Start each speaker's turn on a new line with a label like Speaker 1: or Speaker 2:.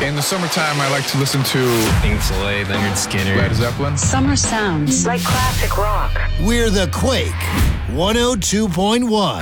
Speaker 1: In the summertime, I like to listen to
Speaker 2: Pink Floyd, Leonard Skinner,
Speaker 1: Led Zeppelin.
Speaker 3: Summer sounds
Speaker 4: like classic rock.
Speaker 5: We're the Quake 102.1.